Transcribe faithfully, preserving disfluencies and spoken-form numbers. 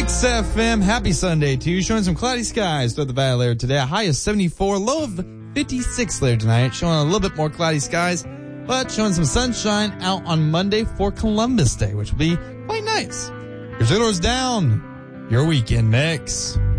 X F M, happy Sunday to you. Showing some cloudy skies throughout the valley later today. A high of seventy-four, low of fifty-six later tonight. Showing a little bit more cloudy skies, but showing some sunshine out on Monday for Columbus Day, which will be quite nice. Your Fiddler's Down, your weekend mix.